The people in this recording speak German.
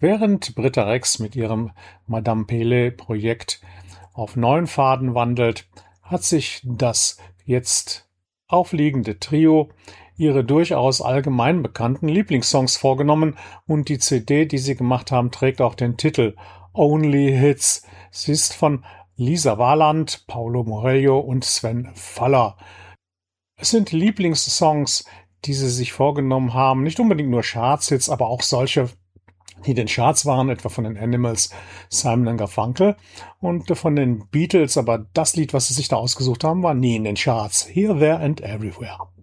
Während Britta Rex mit ihrem Madame Pele-Projekt auf neuen Pfaden wandelt, hat sich das jetzt aufliegende Trio ihre durchaus allgemein bekannten Lieblingssongs vorgenommen und die CD, die sie gemacht haben, trägt auch den Titel Only Hits. Sie ist von Lisa Warland, Paulo Morello und Sven Faller. Es sind Lieblingssongs, die sie sich vorgenommen haben, nicht unbedingt nur Chartshits, aber auch solche, die in den Charts waren, etwa von den Animals, Simon & Garfunkel und von den Beatles, aber das Lied, was sie sich da ausgesucht haben, war nie in den Charts. Here, There and Everywhere.